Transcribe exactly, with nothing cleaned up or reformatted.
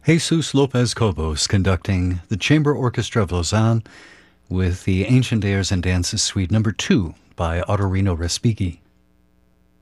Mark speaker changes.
Speaker 1: Jesus Lopez Cobos conducting the Chamber Orchestra of Lausanne with the Ancient Airs and Dances Suite number two by Ottorino Respighi.